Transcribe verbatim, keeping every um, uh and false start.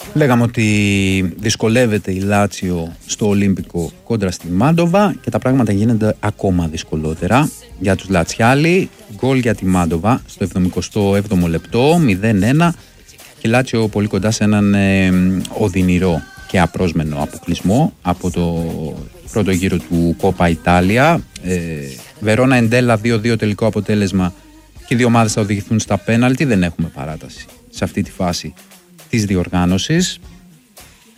Λέγαμε ότι δυσκολεύεται η Λάτσιο στο Ολύμπικο κόντρα στη Μάντοβα και τα πράγματα γίνονται ακόμα δυσκολότερα για τους Λατσιάλοι. Γκολ για τη Μάντοβα στο εβδομηκοστό έβδομο λεπτό, μηδέν ένα, και η Λάτσιο πολύ κοντά σε έναν ε, οδυνηρό και απρόσμενο αποκλεισμό από το πρώτο γύρο του Κόπα Ιτάλια. ε, Βερόνα Εντέλα δύο δύο τελικό αποτέλεσμα και οι δύο ομάδες θα οδηγηθούν στα πέναλτι. Δεν έχουμε παράταση σε αυτή τη φάση της διοργάνωσης.